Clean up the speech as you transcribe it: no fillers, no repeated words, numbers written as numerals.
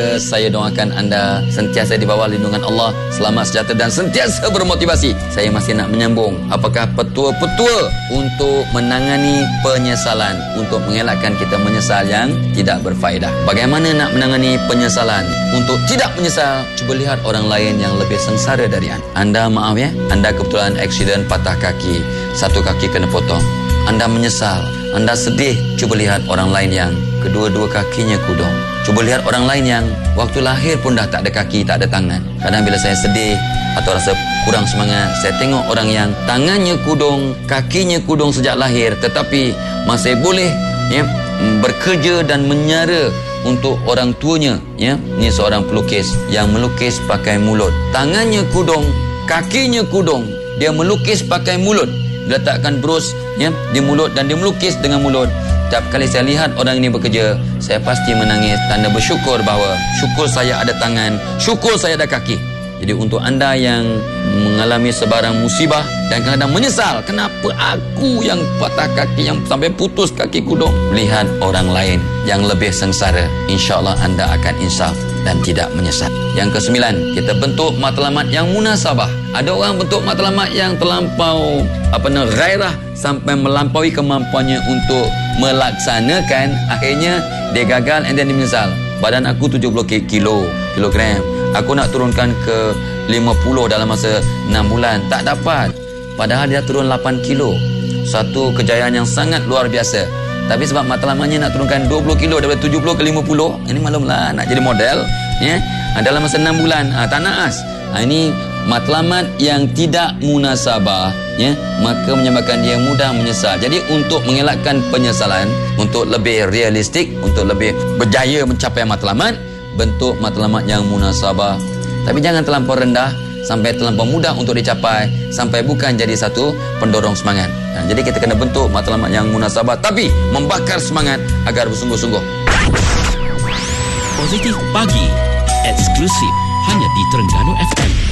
Saya doakan anda sentiasa di bawah lindungan Allah, selamat sejahtera dan sentiasa bermotivasi. Saya masih nak menyambung. Apakah petua-petua untuk menangani penyesalan, untuk mengelakkan kita menyesal yang tidak berfaedah? Bagaimana nak menangani penyesalan? Untuk tidak menyesal, cuba lihat orang lain yang lebih sengsara dari anda. Anda maaf ya, anda kebetulan aksiden patah kaki, satu kaki kena potong. Anda menyesal, anda sedih. Cuba lihat orang lain yang kedua-dua kakinya kudung. Cuba lihat orang lain yang waktu lahir pun dah tak ada kaki, tak ada tangan. Kadang bila saya sedih atau rasa kurang semangat, saya tengok orang yang tangannya kudung, kakinya kudung sejak lahir, tetapi masih boleh ya, bekerja dan menyara untuk orang tuanya. Ya, ini seorang pelukis yang melukis pakai mulut. Tangannya kudung, kakinya kudung, dia melukis pakai mulut. Letakkan brus ya, di mulut dan dia melukis dengan mulut. Setiap kali saya lihat orang ini bekerja, saya pasti menangis. Tanda bersyukur bahawa syukur saya ada tangan, syukur saya ada kaki. Jadi untuk anda yang mengalami sebarang musibah dan kadang menyesal, kenapa aku yang patah kaki, yang sampai putus kaki kudung? Lihat orang lain yang lebih sengsara, insya-Allah anda akan insaf dan tidak menyesal. Yang ke-9, kita bentuk matlamat yang munasabah. Ada orang bentuk matlamat yang terlampau gairah sampai melampaui kemampuannya untuk melaksanakan, akhirnya dia gagal and then dia menyesal. Badan aku 70 kilogram, aku nak turunkan ke 50 dalam masa 6 bulan, tak dapat. Padahal dia turun 8 kilo. Satu kejayaan yang sangat luar biasa. Tapi sebab matlamatnya nak turunkan 20 kilo daripada 70 ke 50, ini maklumlah nak jadi model ya, dalam masa 6 bulan, tak naas. Ini matlamat yang tidak munasabah ya, maka menyebabkan dia mudah menyesal. Jadi untuk mengelakkan penyesalan, untuk lebih realistik, untuk lebih berjaya mencapai matlamat, bentuk matlamat yang munasabah. Tapi jangan terlampau rendah sampai terlampau mudah untuk dicapai, sampai bukan jadi satu pendorong semangat. Jadi kita kena bentuk matlamat yang munasabah, tapi membakar semangat agar bersungguh-sungguh. Positif Pagi, eksklusif hanya di Terengganu FM.